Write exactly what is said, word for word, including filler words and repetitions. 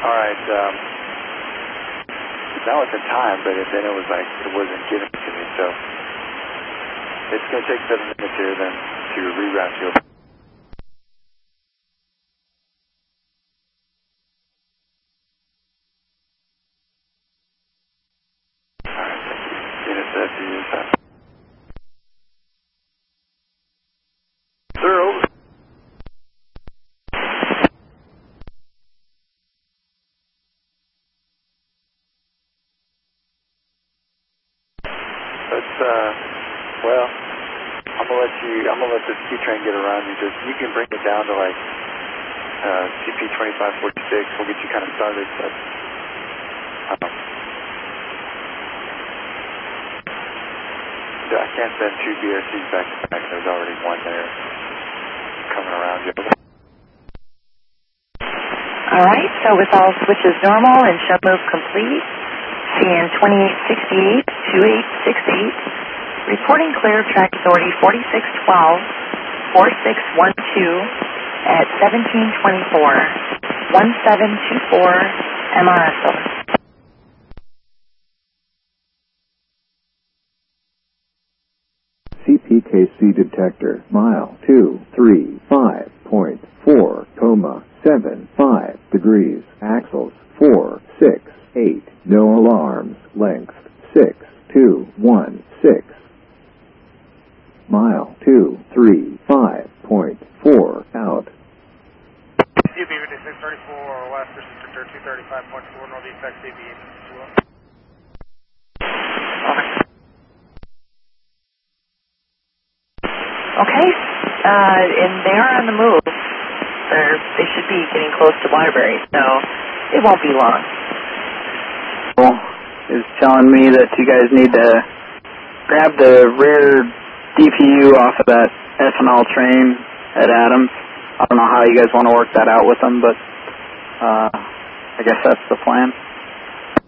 All right. Um, now it's in time, but it, then it was like it wasn't given to me, so it's going to take seven minutes here then to reroute you. All right, thank you. Unit set to you, sir. Sir, over. Let's, uh, well, I'm gonna let you, I'm gonna let this Q train get around you. Just, you can bring it down to like, uh, C P twenty-five forty-six. We'll get you kind of started, but, um, I can't send two B R Cs back to back. There's already one there coming around you. All right, so with all switches normal and show move complete, C N twenty-eight sixty-eight, twenty-eight sixty-eight, reporting clear track authority forty-six twelve, forty-six twelve at seventeen twenty-four, seventeen twenty-four M R S over. C P K C detector, mile two three five point four, comma, seven five degrees, axles four six eight, no alarms, length six two one six, mile two three five point four, out. C B fifty-six thirty-four, West Restrictor two thirty-five point four, Northeast X C B. Okay, uh, and they are on the move. They're, they should be getting close to Waterbury, so it won't be long. Is telling me that you guys need to grab the rear D P U off of that ethanol train at Adams. I don't know how you guys want to work that out with them, but uh, I guess that's the plan.